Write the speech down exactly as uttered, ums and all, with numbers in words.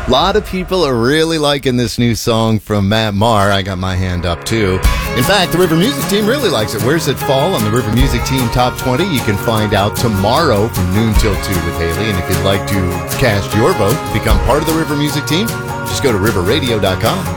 A lot of people are really liking this new song from Matt Maher. I got my hand up too. In fact, the River Music Team really likes it. Where's it fall on the River Music Team Top twenty? You can find out tomorrow from noon till two with Haley. And if you'd like to cast your vote, become part of the River Music Team, just go to river radio dot com.